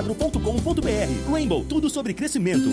rainbowagro.com.br. Rainbow, tudo sobre crescimento.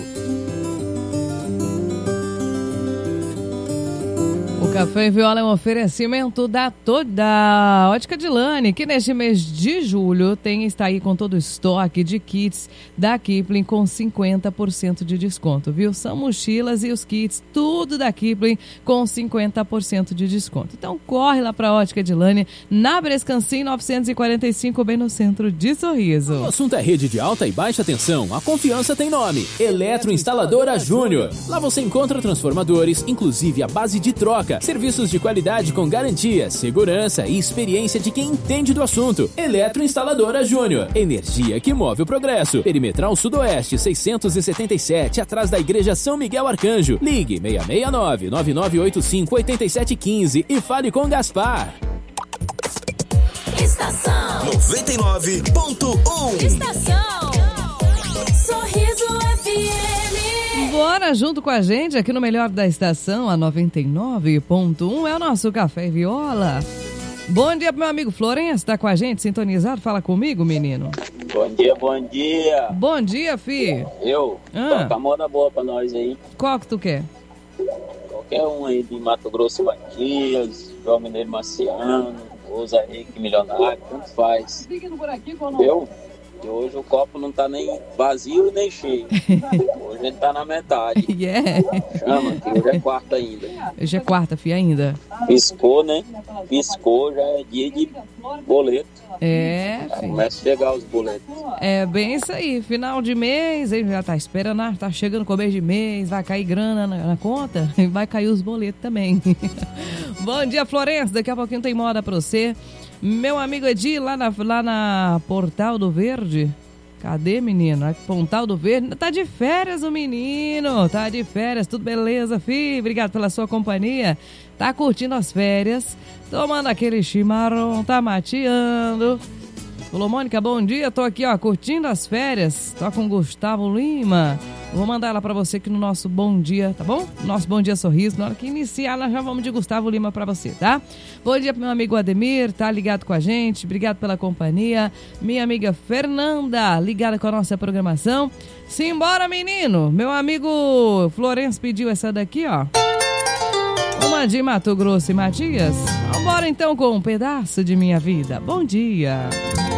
O Café em Viola é um oferecimento da Ótica Dilane, que neste mês de julho está aí com todo o estoque de kits da Kipling com 50% de desconto, viu? São mochilas e os kits, tudo da Kipling com 50% de desconto. Então corre lá para a Ótica Dilane, na Brescancin 945, bem no centro de Sorriso. O assunto é rede de alta e baixa tensão. A confiança tem nome: Eletroinstaladora Júnior. Lá você encontra transformadores, inclusive a base de troca. Serviços de qualidade com garantia, segurança e experiência de quem entende do assunto. Eletroinstaladora Júnior. Energia que move o progresso. Perimetral Sudoeste 677, atrás da Igreja São Miguel Arcanjo. Ligue 669-9985-8715 e fale com Gaspar. Estação 99.1. Estação Sorriso FM. Bora junto com a gente aqui no melhor da estação, a 99.1, é o nosso Café e Viola. Bom dia pro meu amigo Florencio, tá com a gente, sintonizado? Fala comigo, menino. Bom dia, bom dia. Bom dia, fi. Toca a moda boa pra nós aí. Qual que tu quer? Qualquer um aí de Mato Grosso e Matias, João Mineiro Marciano, Ousa Henrique Milionário, tanto faz. E hoje o copo não tá nem vazio nem cheio. Hoje ele tá na metade. Chama, que hoje é quarta ainda. Hoje é quarta, fi, ainda. Piscou, né? Piscou, já é dia de boleto. Começa a chegar os boletos. É bem isso aí, final de mês, ele já tá esperando, tá chegando o começo de mês, vai cair grana na conta e vai cair os boletos também. Bom dia, Florencio, daqui a pouquinho tem moda pra você. Meu amigo Edi, lá na Portal do Verde. Cadê, menino? Pontal do Verde. Tá de férias o menino. Tá de férias. Tudo beleza, fi? Obrigado pela sua companhia. Tá curtindo as férias. Tomando aquele chimarrão. Tá mateando. Falou, Mônica, bom dia. Tô aqui, ó, curtindo as férias. Tô com o Gustavo Lima. Vou mandar ela pra você aqui no nosso Bom Dia, tá bom? Nosso Bom Dia Sorriso. Na hora que iniciar, nós já vamos de Gustavo Lima pra você, tá? Bom dia pro meu amigo Ademir, tá ligado com a gente. Obrigado pela companhia. Minha amiga Fernanda, ligada com a nossa programação. Simbora, menino! Meu amigo Florencio pediu essa daqui, ó. Uma de Mato Grosso e Matias. Vambora então com um pedaço de minha vida. Bom dia!